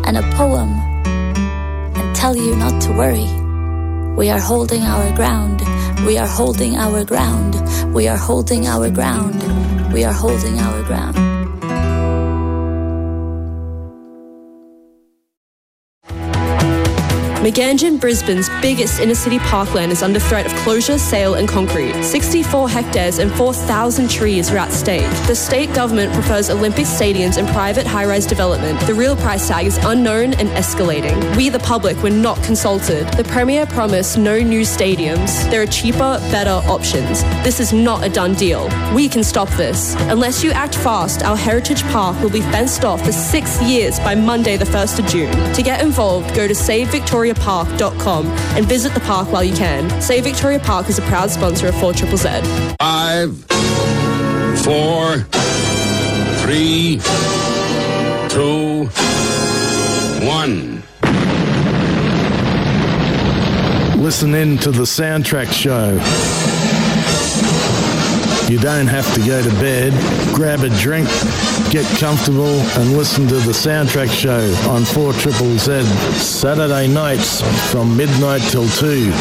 and a poem and tell you not to worry. We are holding our ground. We are holding our ground. We are holding our ground. We are holding our ground. Meganjin, Brisbane's biggest inner-city parkland is under threat of closure, sale and concrete. 64 hectares and 4,000 trees are at stake. The state government prefers Olympic stadiums and private high-rise development. The real price tag is unknown and escalating. We, the public, were not consulted. The Premier promised no new stadiums. There are cheaper, better options. This is not a done deal. We can stop this. Unless you act fast, our heritage park will be fenced off for 6 years by Monday the 1st of June. To get involved, go to SaveVictoriaPark.com and visit the park while you can. Save Victoria Park is a proud sponsor of 4ZZZ. 5, 4, 3, 2, 1. Listen in to the Soundtrack Show. You don't have to go to bed. Grab a drink, get comfortable and listen to the Soundtrack Show on 4ZZZ Saturday nights from midnight till 2.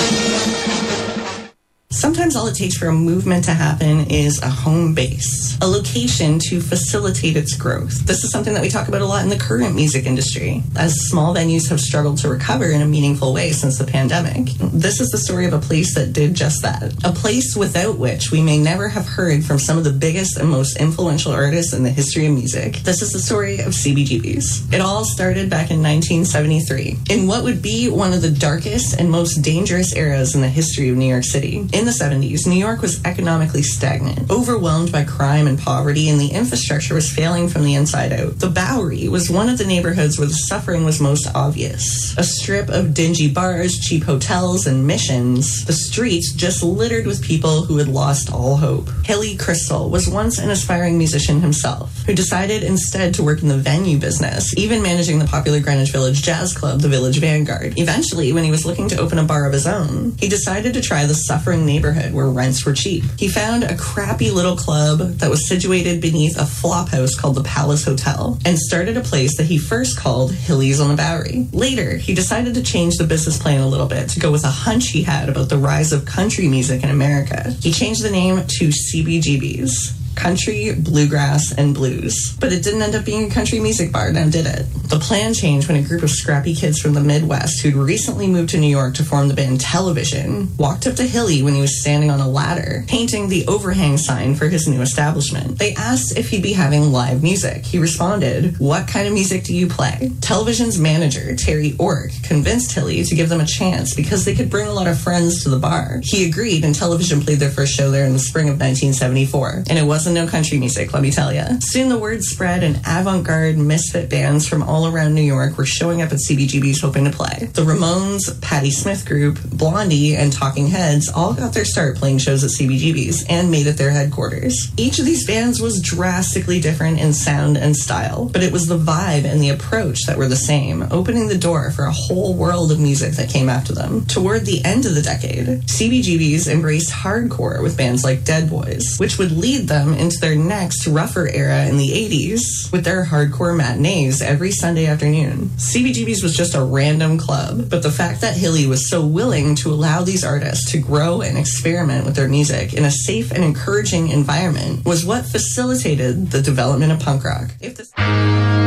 Sometimes all it takes for a movement to happen is a home base, a location to facilitate its growth. This is something that we talk about a lot in the current music industry, as small venues have struggled to recover in a meaningful way since the pandemic. This is the story of a place that did just that, a place without which we may never have heard from some of the biggest and most influential artists in the history of music. This is the story of CBGB's. It all started back in 1973, in what would be one of the darkest and most dangerous eras in the history of New York City. In the 70s, New York was economically stagnant, overwhelmed by crime and poverty, and the infrastructure was failing from the inside out. The Bowery was one of the neighborhoods where the suffering was most obvious. A strip of dingy bars, cheap hotels, and missions, the streets just littered with people who had lost all hope. Hilly Crystal was once an aspiring musician himself, who decided instead to work in the venue business, even managing the popular Greenwich Village jazz club, the Village Vanguard. Eventually, when he was looking to open a bar of his own, he decided to try the suffering neighborhood where rents were cheap. He found a crappy little club that was situated beneath a flop house called the Palace Hotel and started a place that he first called Hilly's on the Bowery. Later, he decided to change the business plan a little bit to go with a hunch he had about the rise of country music in America. He changed the name to CBGB's. Country, Bluegrass, and Blues. But it didn't end up being a country music bar, now did it? The plan changed when a group of scrappy kids from the Midwest who'd recently moved to New York to form the band Television walked up to Hilly when he was standing on a ladder, painting the overhang sign for his new establishment. They asked if he'd be having live music. He responded, "What kind of music do you play?" Television's manager, Terry Ork, convinced Hilly to give them a chance because they could bring a lot of friends to the bar. He agreed, and Television played their first show there in the spring of 1974. And it wasn't no country music, let me tell you. Soon the word spread and avant-garde misfit bands from all around New York were showing up at CBGB's hoping to play. The Ramones, Patti Smith Group, Blondie, and Talking Heads all got their start playing shows at CBGB's and made it their headquarters. Each of these bands was drastically different in sound and style, but it was the vibe and the approach that were the same, opening the door for a whole world of music that came after them. Toward the end of the decade, CBGB's embraced hardcore with bands like Dead Boys, which would lead them into their next rougher era in the 80s with their hardcore matinees every Sunday afternoon. CBGB's was just a random club, but the fact that Hilly was so willing to allow these artists to grow and experiment with their music in a safe and encouraging environment was what facilitated the development of punk rock.